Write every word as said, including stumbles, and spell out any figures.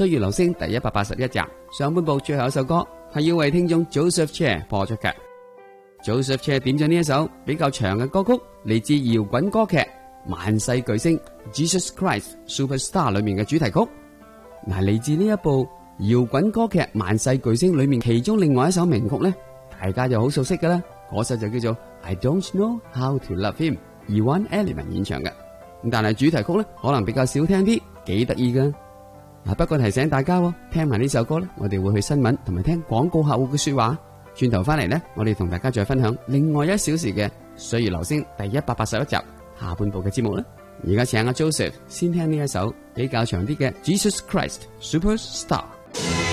歲月留聲第一百八十一集，上半部最後一首歌係要為聽眾 Joseph Chair 播出嘅。Joseph Chair 點咗呢一首比較長嘅歌曲，嚟自搖滾歌劇《萬世巨星 Jesus Christ Superstar》裏面嘅主題曲。嗱，嚟自呢一部搖滾歌劇《萬世巨星》裏面其中另外一首名曲呢，大家就好熟悉噶啦，嗰首就叫做 I Don't Know How to Love Him， 由 One Element 演唱嘅。咁但係主題曲呢，可能比較少聽啲，幾得意噶。嗱，不過提醒大家，聽埋呢首歌呢，我哋會去新聞同埋聽廣告客戶嘅說話。轉頭翻嚟呢，我哋同大家再分享另外一小時嘅歲月留聲第一百八十一集下半部嘅節目啦。而家請阿 Joseph 先聽呢一首比較長啲嘅 Jesus Christ Superstar。